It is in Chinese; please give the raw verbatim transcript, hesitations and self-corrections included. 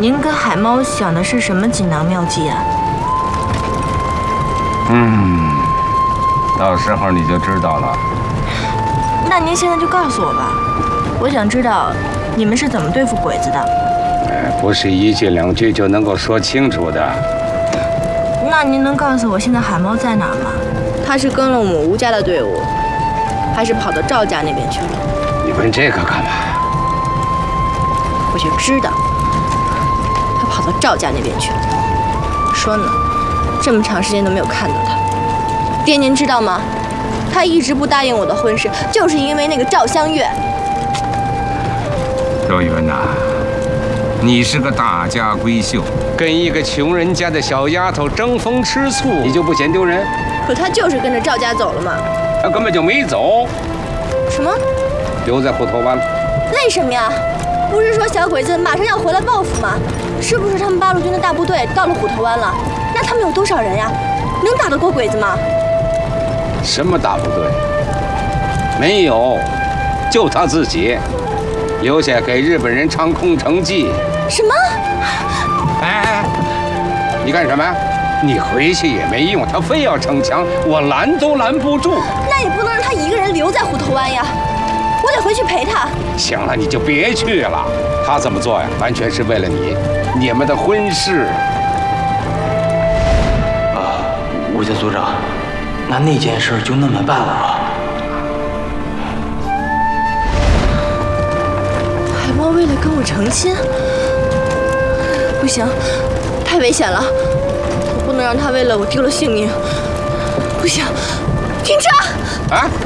您跟海猫想的是什么锦囊妙计啊？ 嗯，到时候你就知道了。 那您现在就告诉我吧，我想知道你们是怎么对付鬼子的。 哎，不是一句两句就能够说清楚的。 那您能告诉我现在海猫在哪儿吗？他是跟了我们吴家的队伍，还是跑到赵家那边去了？ 你问这个干嘛？ 我就知道，他跑到赵家那边去了。说呢，这么长时间都没有看到他。爹，您知道吗？他一直不答应我的婚事，就是因为那个赵香月。 周云呐，你是个大家闺秀，跟一个穷人家的小丫头争风吃醋，你就不嫌丢人？ 可他就是跟着赵家走了嘛。 他根本就没走。 什么？ 留在虎头湾了。 为什么呀？不是说小鬼子马上要回来报复吗？是不是他们八路军的大部队到了虎头湾了？那他们有多少人呀？能打得过鬼子吗？ 什么大部队？没有，就他自己留下给日本人唱空城计。 什么？ 哎哎，你干什么呀？你回去也没用，他非要逞强，我拦都拦不住。 那也不能让他一个人留在虎头湾呀，我得回去陪他。 行了，你就别去了。他这么做呀，完全是为了你，你们的婚事。 啊，吴家组长，那那件事就那么办了吧？ 海猫为了跟我成亲，不行，太危险了，我不能让他为了我丢了性命。不行，停车！ 啊！